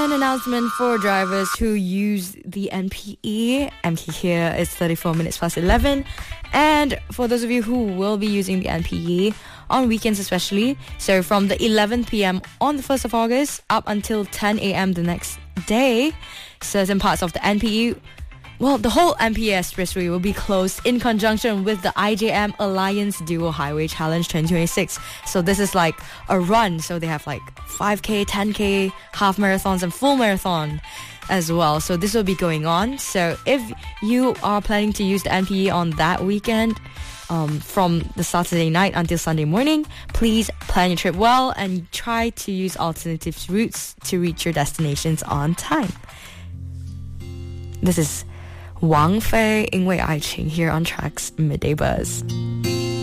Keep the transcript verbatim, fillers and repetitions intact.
an announcement for drivers who use the N P E. M K here is thirty-four minutes past eleven. And for those of you who will be using the N P E on weekends especially, so from the eleven p.m. on the first of August up until ten a.m. the next day, certain parts of the N P E, well, the whole N P E Expressway will be closed in conjunction with the I J M Alliance Dual Highway Challenge twenty twenty-six. So this is like a run. So they have like five K, ten K, half marathons and full marathon as well. So this will be going on. So if you are planning to use the N P E on that weekend, um, from the Saturday night until Sunday morning, please plan your trip well and try to use alternative routes to reach your destinations on time. This is Wang Fei 因为爱情 here on Tracks Midday Buzz.